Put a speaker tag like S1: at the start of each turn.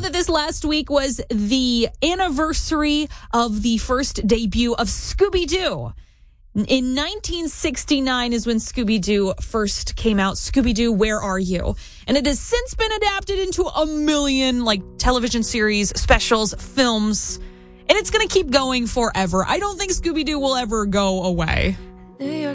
S1: that this last week was the anniversary of the first debut of Scooby-Doo? In 1969 is when Scooby-Doo first came out. Scooby-Doo, Where Are You? And it has since been adapted into a million television series, specials, films, and it's going to keep going forever. I don't think Scooby-Doo will ever go away.